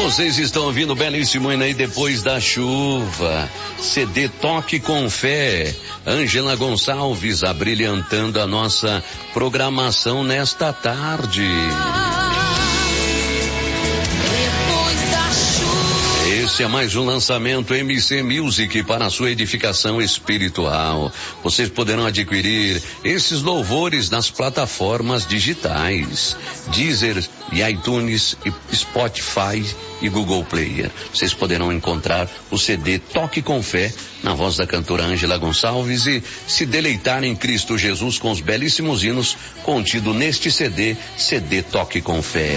Vocês estão ouvindo belíssimo aí depois da chuva. CD Toque com Fé. Ângela Gonçalves abrilhantando a nossa programação nesta tarde. Esse é mais um lançamento MC Music para a sua edificação espiritual. Vocês poderão adquirir esses louvores nas plataformas digitais, Deezer e iTunes, e Spotify e Google Player. Vocês poderão encontrar o CD Toque com Fé na voz da cantora Ângela Gonçalves e se deleitar em Cristo Jesus com os belíssimos hinos contidos neste CD Toque com Fé.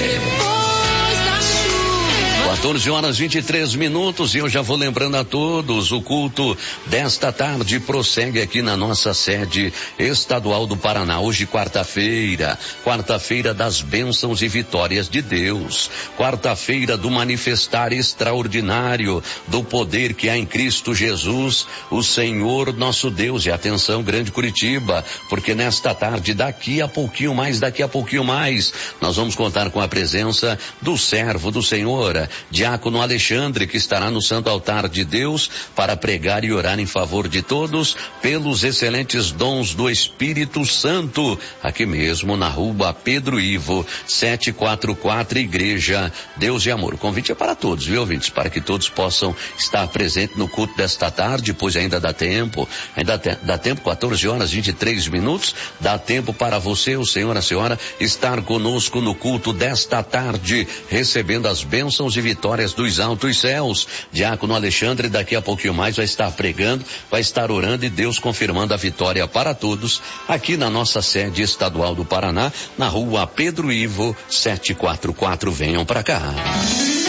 14h23 e eu já vou lembrando a todos, o culto desta tarde prossegue aqui na nossa sede estadual do Paraná, hoje quarta-feira das bênçãos e vitórias de Deus, quarta-feira do manifestar extraordinário do poder que há em Cristo Jesus, o Senhor nosso Deus. E atenção, Grande Curitiba, porque nesta tarde, daqui a pouquinho mais, nós vamos contar com a presença do servo do Senhor, Diácono Alexandre, que estará no Santo Altar de Deus para pregar e orar em favor de todos pelos excelentes dons do Espírito Santo, aqui mesmo na Rua Pedro Ivo, 744, Igreja Deus e Amor. O convite é para todos, viu, ouvintes? Para que todos possam estar presentes no culto desta tarde, pois ainda dá tempo, 14h23, dá tempo para você, o senhor, a senhora, estar conosco no culto desta tarde, recebendo as bênçãos e vitórias dos altos céus. Diácono Alexandre daqui a pouquinho mais vai estar pregando, vai estar orando e Deus confirmando a vitória para todos aqui na nossa sede estadual do Paraná, na Rua Pedro Ivo 744. Venham para cá.